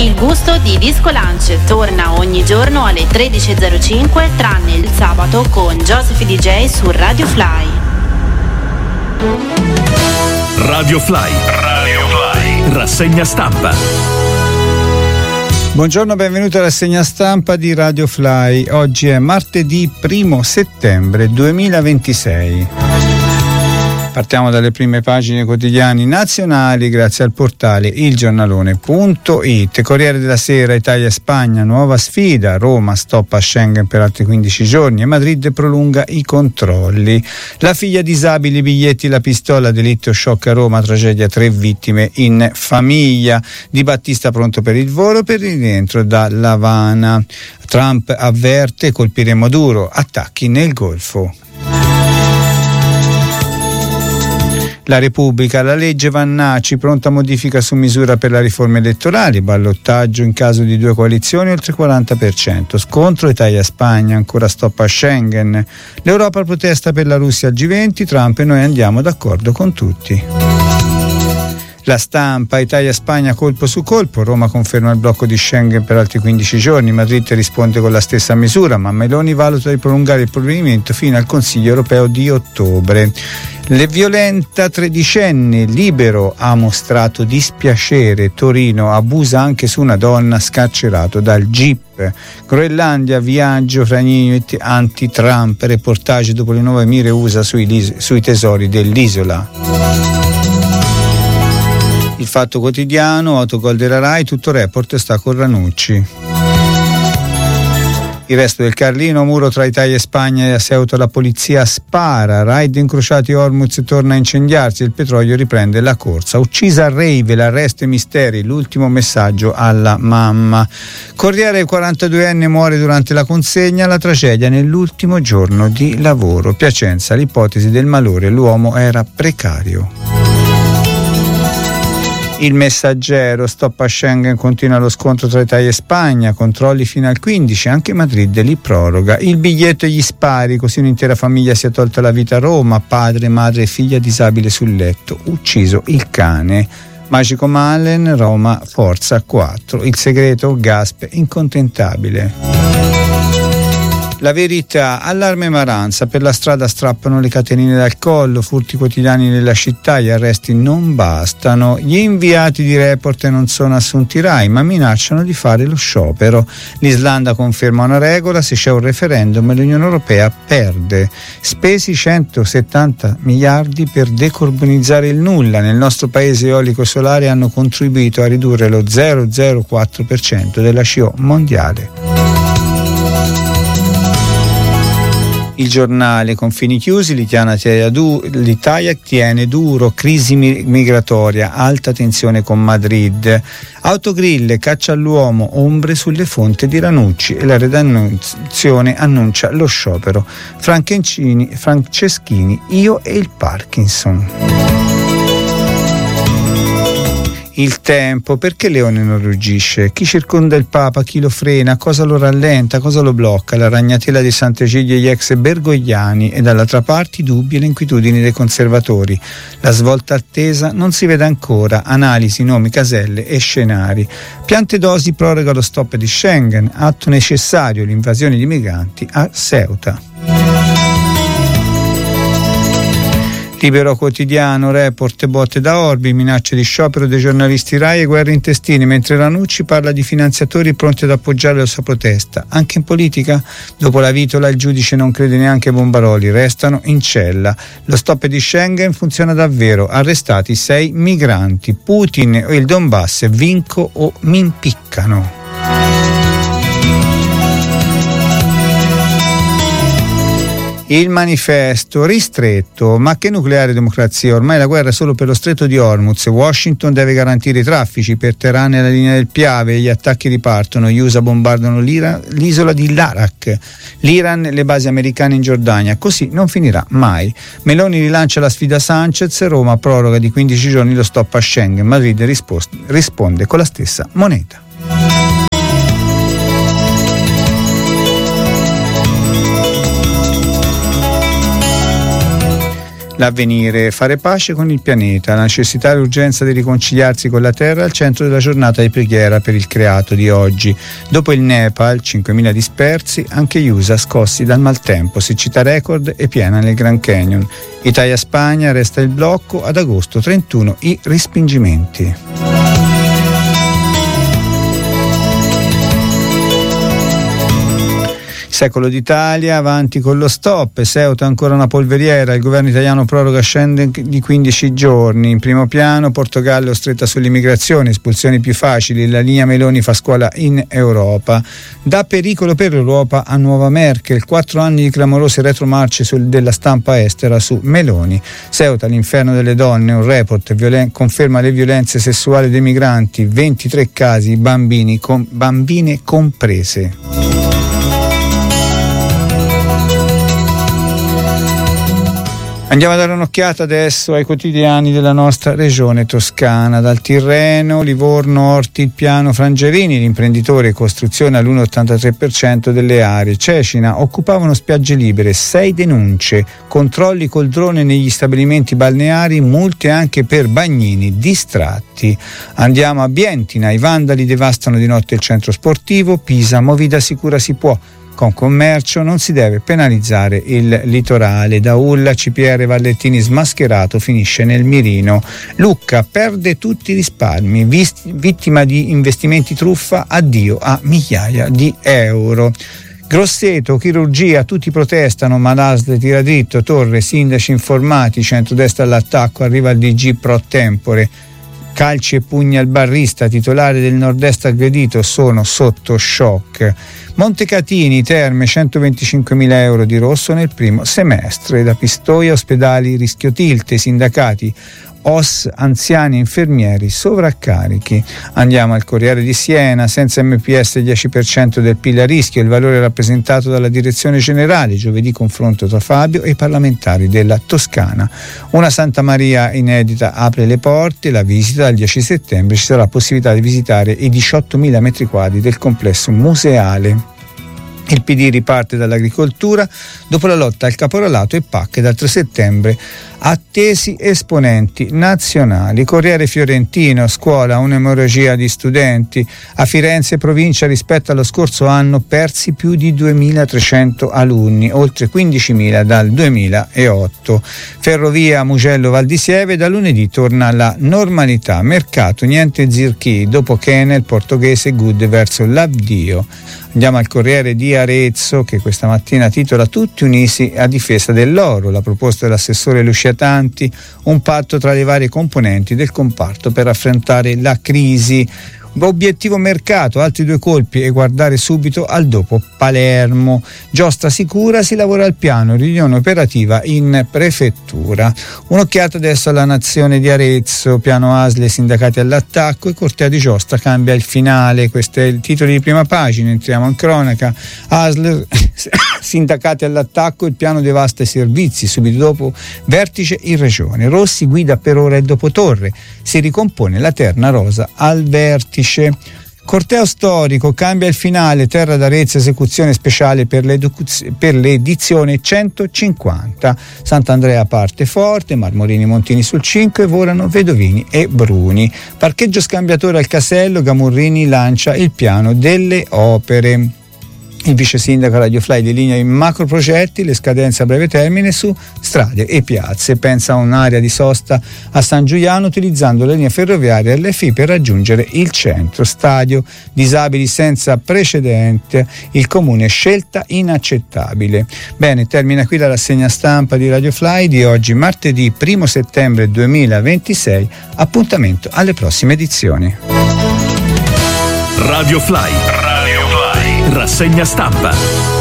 Il gusto di Disco Lunch torna ogni giorno alle 13.05 tranne il sabato con Joseph DJ su Radio Fly. Radio Fly. Rassegna stampa. Buongiorno, benvenuti alla rassegna stampa di Radio Fly. Oggi è martedì 1 settembre 2026. Partiamo dalle prime pagine quotidiani nazionali grazie al portale ilgiornalone.it. Corriere della Sera, Italia-Spagna, nuova sfida, Roma stop a Schengen per altri 15 giorni e Madrid prolunga i controlli. La figlia disabili, biglietti, la pistola, delitto shock a Roma, tragedia, 3 vittime in famiglia. Di Battista pronto per il volo per il rientro da L'Avana. Trump avverte, colpiremo duro, attacchi nel Golfo. La Repubblica, la legge Vannaci, pronta modifica su misura per la riforma elettorale, ballottaggio in caso di 2 coalizioni oltre 40%, scontro Italia-Spagna, ancora stop a Schengen, l'Europa protesta per la Russia al G20, Trump e noi andiamo d'accordo con tutti. La Stampa, Italia-Spagna colpo su colpo, Roma conferma il blocco di Schengen per altri 15 giorni, Madrid risponde con la stessa misura, ma Meloni valuta di prolungare il provvedimento fino al Consiglio europeo di ottobre. Le violenta tredicenne, Libero ha mostrato dispiacere, Torino abusa anche su una donna, scarcerato dal GIP. Groenlandia, viaggio fra Inuit anti-Trump, reportage dopo le nuove mire USA sui tesori dell'isola. Il Fatto Quotidiano, autogol della Rai, tutto report sta con Ranucci. Il Resto del Carlino, muro tra Italia e Spagna e a Ceuta la polizia spara, raid incrociati Hormuz torna a incendiarsi, il petrolio riprende la corsa. Uccisa a Rave, l'arresto e misteri, l'ultimo messaggio alla mamma. Corriere, 42enne muore durante la consegna, la tragedia nell'ultimo giorno di lavoro. Piacenza, l'ipotesi del malore, l'uomo era precario. Il Messaggero, stop a Schengen, continua lo scontro tra Italia e Spagna, controlli fino al 15, anche Madrid li proroga. Il Biglietto e gli spari, così un'intera famiglia si è tolta la vita a Roma, padre, madre e figlia disabile sul letto, ucciso il cane. Magico Malen, Roma, forza 4. Il segreto, Gasp, incontentabile. La Verità, allarme Maranza, per la strada strappano le catenine dal collo, furti quotidiani nella città, gli arresti non bastano, gli inviati di Report non sono assunti Rai ma minacciano di fare lo sciopero. L'Islanda conferma una regola, se c'è un referendum l'Unione Europea perde. Spesi 170 miliardi per decarbonizzare il nulla, nel nostro paese eolico e solare hanno contribuito a ridurre lo 0,04% della CO mondiale. Il Giornale, confini chiusi, l'Italia tiene duro, crisi migratoria, alta tensione con Madrid. Autogrill, caccia all'uomo, ombre sulle fonti di Ranucci e la redazione annuncia lo sciopero. Franceschini, io e il Parkinson. Il Tempo, perché Leone non ruggisce? Chi circonda il Papa, chi lo frena, cosa lo rallenta, cosa lo blocca? La ragnatela di Sant'Egidio e gli ex bergogliani e dall'altra parte i dubbi e le inquietudini dei conservatori. La svolta attesa non si vede ancora, analisi, nomi, caselle e scenari. Piantedosi proroga lo stop di Schengen, atto necessario l'invasione di migranti a Ceuta. Libero Quotidiano, Report, botte da Orbi, minacce di sciopero dei giornalisti Rai e guerre intestine, mentre Ranucci parla di finanziatori pronti ad appoggiare la sua protesta. Anche in politica? Dopo la vitola il giudice non crede neanche ai bombaroli, restano in cella. Lo stop di Schengen funziona davvero, arrestati 6 migranti. Putin e il Donbass, vinco o mi impiccano. Il Manifesto, ristretto, ma che nucleare democrazia? Ormai la guerra è solo per lo stretto di Hormuz. Washington deve garantire i traffici per Teheran e la linea del Piave, gli attacchi ripartono, gli USA bombardano l'isola di Larak, l'Iran le basi americane in Giordania, così non finirà mai. Meloni rilancia la sfida Sanchez, Roma proroga di 15 giorni lo stop a Schengen, Madrid risponde con la stessa moneta. L'avvenire, fare pace con il pianeta, la necessità e l'urgenza di riconciliarsi con la Terra al centro della giornata di preghiera per il creato di oggi. Dopo il Nepal, 5.000 dispersi, anche gli USA scossi dal maltempo, siccità record e piena nel Grand Canyon. Italia-Spagna, resta il blocco, ad agosto 31 i respingimenti. Secolo d'Italia, avanti con lo stop, Ceuta ancora una polveriera, il governo italiano proroga Schengen di 15 giorni, in primo piano Portogallo stretta sull'immigrazione, espulsioni più facili, la linea Meloni fa scuola in Europa, da pericolo per l'Europa a nuova Merkel, 4 anni di clamorose retromarce della stampa estera su Meloni. Ceuta, l'inferno delle donne, un report conferma le violenze sessuali dei migranti, 23 casi, bambine comprese. Andiamo a dare un'occhiata adesso ai quotidiani della nostra regione toscana. Dal Tirreno, Livorno, Orti, il piano Frangerini, l'imprenditore costruzione all'1,83% delle aree. Cecina, occupavano spiagge libere, 6 denunce, controlli col drone negli stabilimenti balneari, multe anche per bagnini distratti. Andiamo a Bientina, i vandali devastano di notte il centro sportivo, Pisa, movida sicura si può. Con commercio non si deve penalizzare il litorale. Da Ulla, CPR Vallettini smascherato finisce nel mirino. Lucca perde tutti i risparmi, vittima di investimenti truffa, addio a migliaia di euro. Grosseto, chirurgia, tutti protestano, ma l'ASL tira dritto, Torre, sindaci informati, centrodestra all'attacco, arriva il DG pro tempore. Calci e pugni al barrista, titolare del Nord-Est aggredito, sono sotto shock. Montecatini, Terme, 125.000 euro di rosso nel primo semestre. Da Pistoia, ospedali, rischio tilt, i sindacati, OS, anziani e infermieri sovraccarichi. Andiamo al Corriere di Siena, senza MPS 10% del PIL a rischio, il valore rappresentato dalla direzione generale, giovedì confronto tra Fabio e i parlamentari della Toscana. Una Santa Maria inedita apre le porte, la visita dal 10 settembre ci sarà possibilità di visitare i 18.000 metri quadri del complesso museale. Il PD riparte dall'agricoltura dopo la lotta al caporalato e PAC dal 3 settembre. Attesi esponenti nazionali. Corriere Fiorentino, scuola, un'emorragia di studenti. A Firenze provincia rispetto allo scorso anno persi più di 2.300 alunni, oltre 15.000 dal 2008. Ferrovia Mugello Val di Sieve, da lunedì torna la normalità. Mercato, niente zirchi, dopo Kenel, portoghese good verso l'avdio. Andiamo al Corriere di Arezzo, che questa mattina titola Tutti uniti a difesa dell'oro, la proposta dell'assessore Lucia Tanti, un patto tra le varie componenti del comparto per affrontare la crisi. Obiettivo mercato, altri 2 colpi e guardare subito al dopo Palermo. Giostra sicura, si lavora al piano, riunione operativa in prefettura. Un'occhiata adesso alla Nazione di Arezzo, piano ASL, sindacati all'attacco e Cortea di Giostra cambia il finale. Questo è il titolo di prima pagina, entriamo in cronaca. ASL, sindacati all'attacco, il piano devasta i servizi, subito dopo vertice in regione. Rossi guida per ora il dopo Torre, si ricompone la terna rosa al vertice. Corteo storico, cambia il finale, Terra d'Arezzo, esecuzione speciale per l'edizione 150. Sant'Andrea parte forte, Marmorini Montini sul 5, volano Vedovini e Bruni. Parcheggio scambiatore al Casello, Gamurrini lancia il piano delle opere. Il vice sindaco Radio Fly delinea i macro progetti, le scadenze a breve termine su strade e piazze. Pensa a un'area di sosta a San Giuliano utilizzando la linea ferroviaria LFI per raggiungere il centro. Stadio disabili senza precedente, il comune scelta inaccettabile. Bene, termina qui la rassegna stampa di Radio Fly di oggi, martedì 1 settembre 2026. Appuntamento alle prossime edizioni. Radio Fly. Rassegna stampa.